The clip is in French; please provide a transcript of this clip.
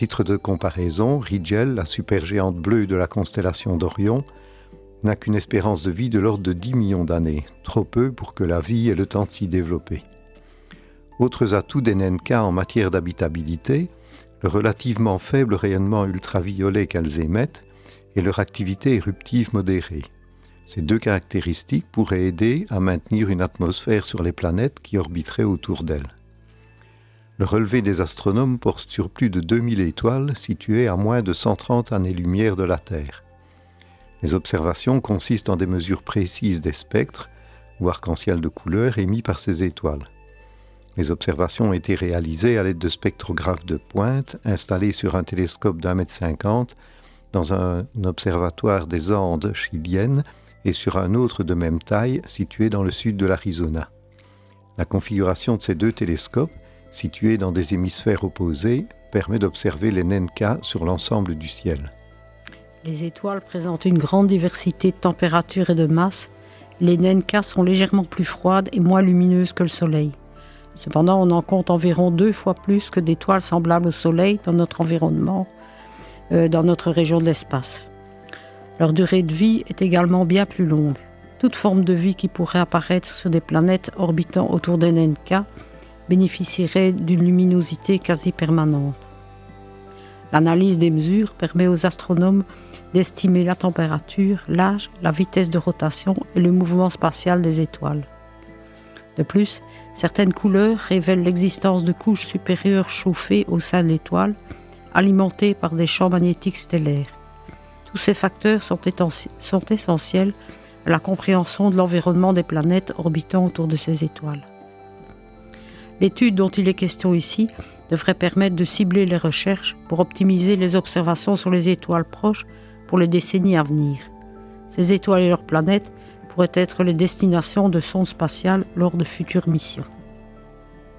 Titre de comparaison, Rigel, la supergéante bleue de la constellation d'Orion, n'a qu'une espérance de vie de l'ordre de 10 millions d'années, trop peu pour que la vie ait le temps de s'y développer. Autres atouts des NNK en matière d'habitabilité, le relativement faible rayonnement ultraviolet qu'elles émettent et leur activité éruptive modérée. Ces deux caractéristiques pourraient aider à maintenir une atmosphère sur les planètes qui orbiteraient autour d'elles. Le relevé des astronomes porte sur plus de 2000 étoiles situées à moins de 130 années-lumière de la Terre. Les observations consistent en des mesures précises des spectres ou arcs-en-ciel de couleurs émis par ces étoiles. Les observations ont été réalisées à l'aide de spectrographes de pointe installés sur un télescope d'1,50 m dans un observatoire des Andes chiliennes et sur un autre de même taille situé dans le sud de l'Arizona. La configuration de ces deux télescopes, situés dans des hémisphères opposés, permet d'observer les NNK sur l'ensemble du ciel. Les étoiles présentent une grande diversité de température et de masse. Les NNK sont légèrement plus froides et moins lumineuses que le Soleil. Cependant, on en compte environ 2 fois plus que d'étoiles semblables au Soleil dans notre environnement, dans notre région de l'espace. Leur durée de vie est également bien plus longue. Toute forme de vie qui pourrait apparaître sur des planètes orbitant autour des NNK bénéficierait d'une luminosité quasi permanente. L'analyse des mesures permet aux astronomes d'estimer la température, l'âge, la vitesse de rotation et le mouvement spatial des étoiles. De plus, certaines couleurs révèlent l'existence de couches supérieures chauffées au sein de l'étoile, alimentées par des champs magnétiques stellaires. Tous ces facteurs sont essentiels à la compréhension de l'environnement des planètes orbitant autour de ces étoiles. L'étude dont il est question ici devrait permettre de cibler les recherches pour optimiser les observations sur les étoiles proches pour les décennies à venir. Ces étoiles et leurs planètes pourraient être les destinations de sondes spatiales lors de futures missions.